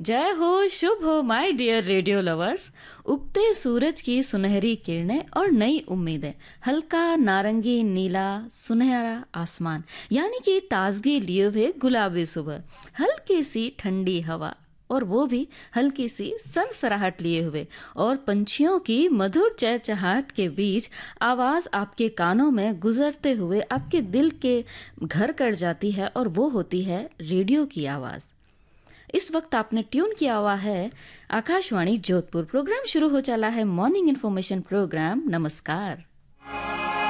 जय हो, शुभ हो माय डियर रेडियो लवर्स। उगते सूरज की सुनहरी किरणें और नई उम्मीदें, हल्का नारंगी नीला सुनहरा आसमान, यानी कि ताजगी लिए हुए गुलाबी सुबह, हल्की सी ठंडी हवा और वो भी हल्की सी सरसराहट लिए हुए, और पंछियों की मधुर चहचहाट के बीच आवाज आपके कानों में गुजरते हुए आपके दिल के घर कर जाती है, और वो होती है रेडियो की आवाज। इस वक्त आपने ट्यून किया हुआ है आकाशवाणी जोधपुर। प्रोग्राम शुरू हो चला है, मॉर्निंग इन्फॉर्मेशन प्रोग्राम। नमस्कार।